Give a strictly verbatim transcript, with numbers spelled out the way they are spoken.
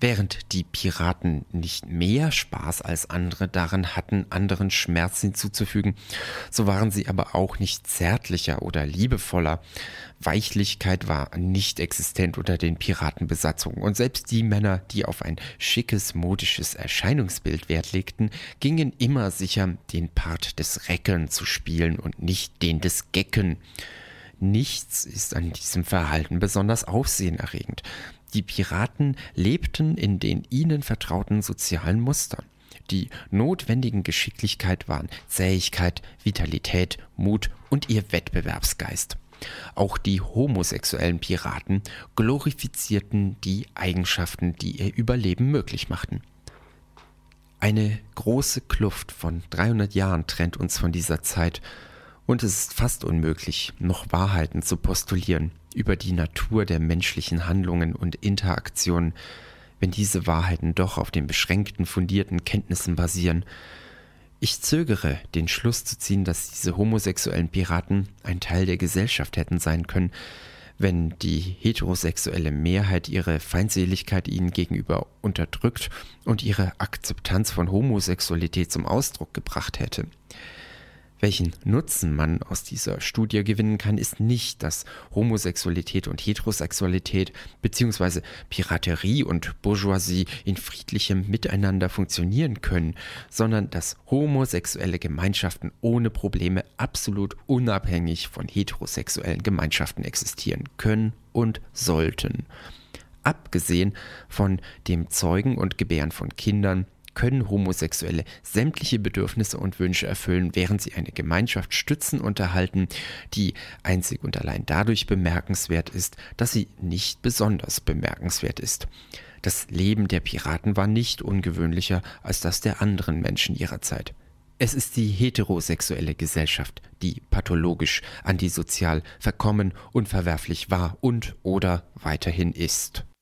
Während die Piraten nicht mehr Spaß als andere daran hatten, anderen Schmerz hinzuzufügen, so waren sie aber auch nicht zärtlicher oder liebevoller. Weichlichkeit war nicht existent unter den Piratenbesatzungen und selbst die Männer, die auf ein schickes, modisches Erscheinungsbild Wert legten, gingen immer sicher, den Part des Recken zu spielen und nicht den des Gecken. Nichts ist an diesem Verhalten besonders aufsehenerregend. Die Piraten lebten in den ihnen vertrauten sozialen Mustern. Die notwendigen Geschicklichkeit waren Zähigkeit, Vitalität, Mut und ihr Wettbewerbsgeist. Auch die homosexuellen Piraten glorifizierten die Eigenschaften, die ihr Überleben möglich machten. Eine große Kluft von dreihundert Jahren trennt uns von dieser Zeit. Und es ist fast unmöglich, noch Wahrheiten zu postulieren über die Natur der menschlichen Handlungen und Interaktionen, wenn diese Wahrheiten doch auf den beschränkten, fundierten Kenntnissen basieren. Ich zögere, den Schluss zu ziehen, dass diese homosexuellen Piraten ein Teil der Gesellschaft hätten sein können, wenn die heterosexuelle Mehrheit ihre Feindseligkeit ihnen gegenüber unterdrückt und ihre Akzeptanz von Homosexualität zum Ausdruck gebracht hätte. Welchen Nutzen man aus dieser Studie gewinnen kann, ist nicht, dass Homosexualität und Heterosexualität bzw. Piraterie und Bourgeoisie in friedlichem Miteinander funktionieren können, sondern dass homosexuelle Gemeinschaften ohne Probleme absolut unabhängig von heterosexuellen Gemeinschaften existieren können und sollten. Abgesehen von dem Zeugen und Gebären von Kindern können Homosexuelle sämtliche Bedürfnisse und Wünsche erfüllen, während sie eine Gemeinschaft stützen und erhalten, die einzig und allein dadurch bemerkenswert ist, dass sie nicht besonders bemerkenswert ist. Das Leben der Piraten war nicht ungewöhnlicher als das der anderen Menschen ihrer Zeit. Es ist die heterosexuelle Gesellschaft, die pathologisch, antisozial, verkommen und verwerflich war und oder weiterhin ist.